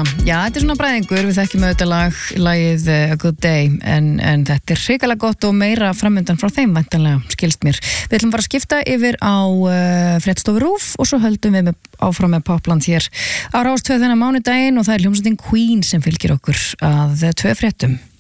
Já, þetta svona bræðingur, við þekkjum auðvitað lagið A Good Day en þetta hrikalega gott og meira framöndan frá þeim væntanlega, skilst mér. Við ætlum bara að skipta yfir á Fréttastofu RÚV og svo höldum við áfram með Popland hér á Rás 2 þennan mánudaginn og það hljómsveitin Queen sem fylgir okkur að 2 fréttum.